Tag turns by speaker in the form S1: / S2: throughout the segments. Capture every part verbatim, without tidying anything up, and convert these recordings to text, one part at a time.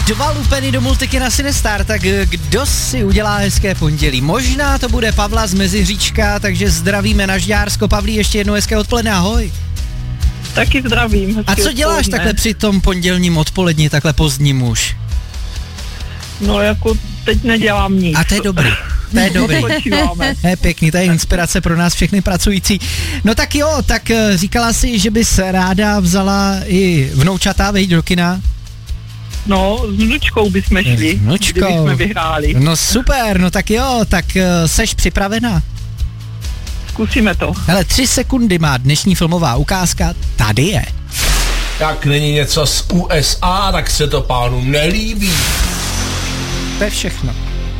S1: Dva lupeny do multiky na Sinestar, tak kdo si udělá hezké pondělí? Možná to bude Pavla z Meziříčka, takže zdravíme na Žďársko. Pavlí, ještě jednou hezké odpoledne, ahoj.
S2: Taky zdravím.
S1: A co děláš odpoledne takhle při tom pondělním odpoledni, takhle pozdním už?
S2: No jako teď nedělám nic.
S1: A to je dobrý. To je dobrý. To je pěkný, to je inspirace pro nás všechny pracující. No tak jo, tak říkala si, že bys ráda vzala i vnoučata, veď, do kina?
S2: No, s vnučkou bychom šli,
S1: vnučkou.
S2: kdybychom vyhráli.
S1: No super, no tak jo, tak seš připravená?
S2: Zkusíme to.
S1: Hele, tři sekundy má dnešní filmová ukázka, tady je.
S3: Jak není něco z U S A, tak se to pánům nelíbí.
S1: To je všechno.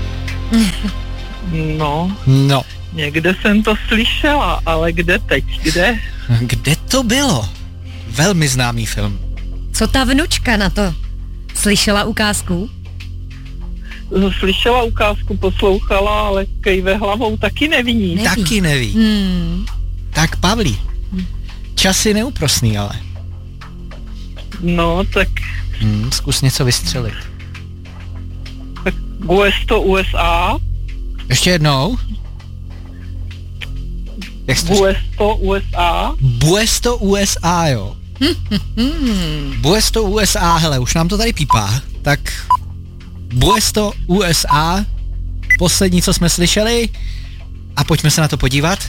S2: No,
S1: no,
S2: někde jsem to slyšela, ale kde teď, kde?
S1: Kde to bylo? Velmi známý film.
S4: Co ta vnučka na to? Slyšela ukázku?
S2: Slyšela ukázku, poslouchala, ale kejve hlavou taky neví.
S4: Neví.
S1: Taky neví.
S4: Hmm.
S1: Tak Pavlí, čas je neúprosný, ale.
S2: No, tak...
S1: Hmm, zkus něco vystřelit.
S2: Tak Buesto U S A.
S1: Ještě jednou. Jak
S2: Buesto U S A.
S1: Buesto U S A, jo. Buesto U S A, hele, už nám to tady pípá. Tak Buesto U S A, poslední, co jsme slyšeli. A pojďme se na to podívat.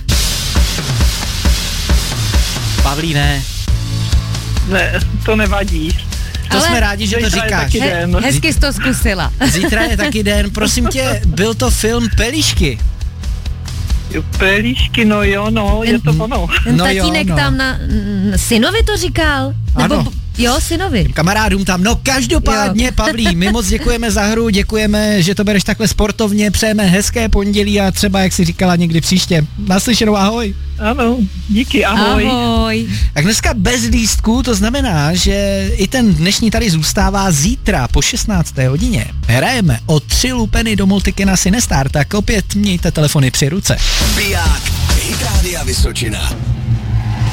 S1: Pavlí, ne.
S2: Ne, to nevadí.
S1: To ale jsme rádi, že to říkáš.
S4: He, hezky jsi to zkusila.
S1: Zítra je taky den. Prosím tě, byl to film Pelíšky.
S2: Jo, Pelíšky, no jo, no, je to ono.
S4: Ten
S1: no
S4: tatínek
S1: jo, no.
S4: tam na... n- synovi to říkal? Nebo,
S1: ano.
S4: Jo, synovi.
S1: Kamarádům tam. No každopádně, jo. Pavlí, my moc děkujeme za hru, děkujeme, že to bereš takhle sportovně, přejeme hezké pondělí a třeba, jak jsi říkala, někdy příště. Naslyšenou, ahoj.
S2: Ano, díky, ahoj.
S4: Ahoj.
S1: Tak dneska bez lístků, to znamená, že i ten dnešní tady zůstává. Zítra po šestnácté hodině hrajeme o tři lupeny do multiky na Sinestar, tak opět mějte telefony při ruce.
S5: Biják, Hit Rádia Vysočina.